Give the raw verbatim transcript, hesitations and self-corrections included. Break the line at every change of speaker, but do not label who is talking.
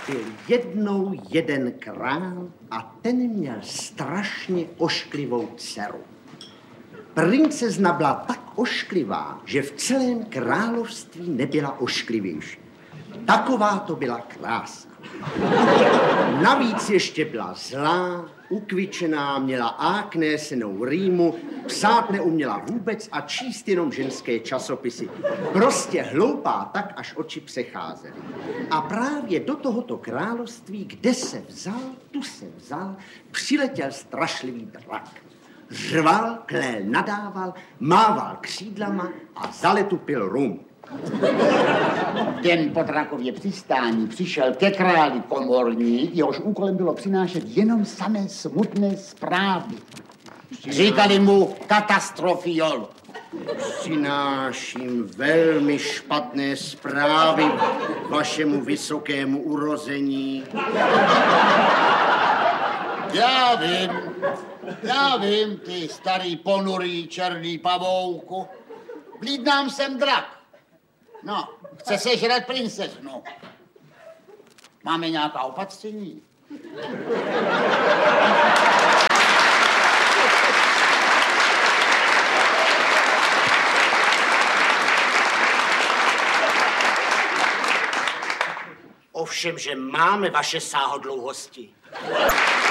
Byl jednou jeden král a ten měl strašně ošklivou dceru. Princezna byla tak ošklivá, že v celém království nebyla ošklivější. Taková to byla krása. Navíc ještě byla zlá, ukvičená, měla aknésenou rýmu, psát neuměla vůbec a číst jenom ženské časopisy. Prostě hloupá tak, až oči přecházely. A právě do tohoto království, kde se vzal, tu se vzal, přiletěl strašlivý drak. Řval, klél, nadával, mával křídlama a za letu pil rum.
Den po drakově přistání přišel ke králi komorník, jehož úkolem bylo přinášet jenom samé smutné zprávy. Říkali mu katastrofiol.
Přináším velmi špatné zprávy vašemu vysokému urození.
Já vím, já vím, ty starý ponurý černý pavouku. Vlídnám sem drak. No, chce sežrat princeznu. Máme nějaká opatření?
Ovšem, že máme vaše sáhodlouhosti.